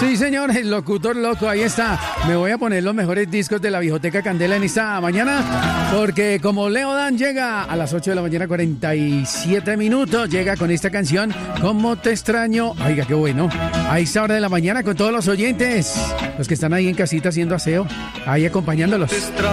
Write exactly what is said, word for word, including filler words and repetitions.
Sí, señor, el locutor loco, ahí está. Me voy a poner los mejores discos de la Viejoteca Candela en esta mañana, porque como Leo Dan llega a las ocho de la mañana, cuarenta y siete minutos, llega con esta canción, ¿Cómo te extraño? Oiga, qué bueno. A esta hora de la mañana con todos los oyentes, los que están ahí en casita haciendo aseo, ahí acompañándolos.